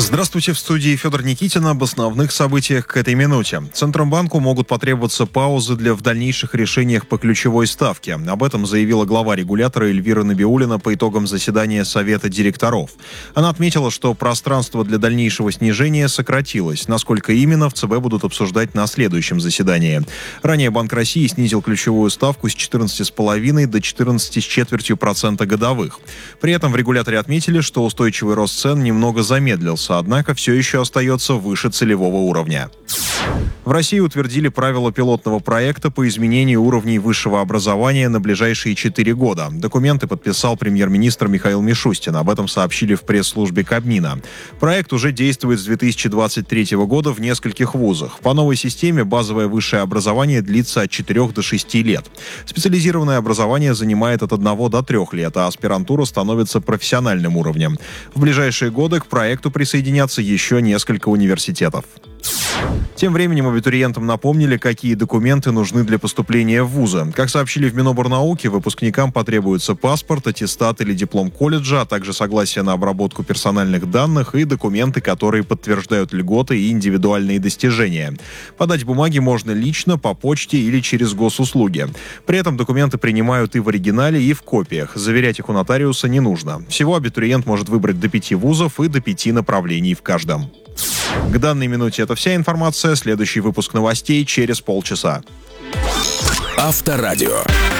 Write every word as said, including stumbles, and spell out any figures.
Здравствуйте, в студии Федор Никитин. Об основных событиях к этой минуте. Центробанку могут потребоваться паузы для в дальнейших решениях по ключевой ставке. Об этом заявила глава регулятора Эльвира Набиуллина по итогам заседания Совета директоров. Она отметила, что пространство для дальнейшего снижения сократилось. Насколько именно, в ЦБ будут обсуждать на следующем заседании. Ранее Банк России снизил ключевую ставку с четырнадцати целых пяти десятых до четырнадцати с четвертью процента годовых. При этом в регуляторе отметили, что устойчивый рост цен немного замедлился, однако все еще остается выше целевого уровня. В России утвердили правила пилотного проекта по изменению уровней высшего образования на ближайшие четыре года. Документы подписал премьер-министр Михаил Мишустин. Об этом сообщили в пресс-службе Кабмина. Проект уже действует с две тысячи двадцать третьего года в нескольких вузах. По новой системе базовое высшее образование длится от четырёх до шести лет. Специализированное образование занимает от одного до трех лет, а аспирантура становится профессиональным уровнем. В ближайшие годы к проекту присоединятся еще несколько университетов. Тем временем абитуриентам напомнили, какие документы нужны для поступления в вузы. Как сообщили в Миноборнауки, выпускникам потребуется паспорт, аттестат или диплом колледжа, а также согласие на обработку персональных данных и документы, которые подтверждают льготы и индивидуальные достижения. Подать бумаги можно лично, по почте или через госуслуги. При этом документы принимают и в оригинале, и в копиях. Заверять их у нотариуса не нужно. Всего абитуриент может выбрать до пяти вузов и до пяти направлений в каждом. К данной минуте это вся информация. Следующий выпуск новостей через полчаса. Авторадио.